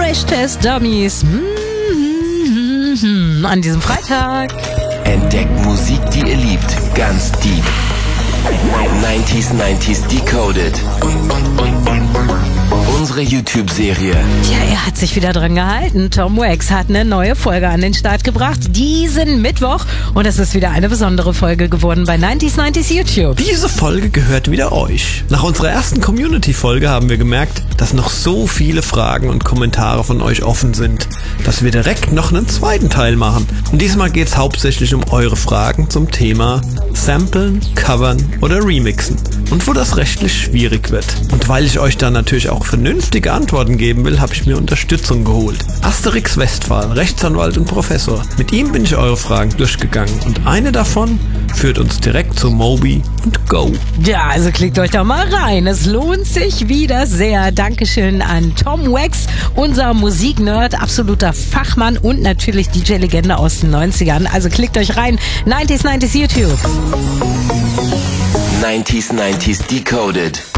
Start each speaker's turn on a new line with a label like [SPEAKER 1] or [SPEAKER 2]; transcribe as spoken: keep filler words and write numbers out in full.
[SPEAKER 1] Crash-Test-Dummies. Mm-hmm. An diesem Freitag.
[SPEAKER 2] Entdeckt Musik, die ihr liebt, ganz deep. neunziger neunzig Decoded. Unsere YouTube-Serie.
[SPEAKER 1] Tja, er hat sich wieder dran gehalten. Tom Wax hat eine neue Folge an den Start gebracht, diesen Mittwoch. Und es ist wieder eine besondere Folge geworden bei neunziger neunzig YouTube.
[SPEAKER 3] Diese Folge gehört wieder euch. Nach unserer ersten Community-Folge haben wir gemerkt, dass noch so viele Fragen und Kommentare von euch offen sind, dass wir direkt noch einen zweiten Teil machen. Und diesmal geht es hauptsächlich um eure Fragen zum Thema Samplen, Covern oder Remixen und wo das rechtlich schwierig wird. Und weil ich euch da natürlich auch vernünftige Antworten geben will, habe ich mir Unterstützung geholt. Asterix Westphal, Rechtsanwalt und Professor. Mit ihm bin ich eure Fragen durchgegangen und eine davon führt uns direkt zu Moby und Go.
[SPEAKER 1] Ja, also klickt euch da mal rein. Es lohnt sich wieder sehr. Dankeschön an Tom Wax, unser Musiknerd, absoluter Fachmann und natürlich D J-Legende aus den neunzigern. Also klickt euch rein. neunziger neunzig YouTube.
[SPEAKER 2] neunziger neunzig Decoded.